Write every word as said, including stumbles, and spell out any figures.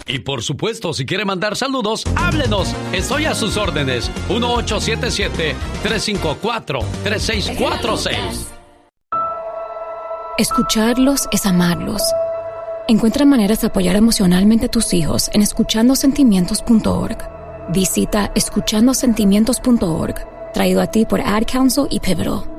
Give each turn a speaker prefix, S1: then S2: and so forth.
S1: Y por supuesto, si quiere mandar saludos, háblenos. Estoy a sus órdenes. uno ocho siete siete, tres cinco cuatro, tres seis cuatro seis.
S2: Escucharlos es amarlos. Encuentra maneras de apoyar emocionalmente a tus hijos en escuchando sentimientos punto org. Visita escuchando sentimientos punto org, traído a ti por Ad Council y Pivotal.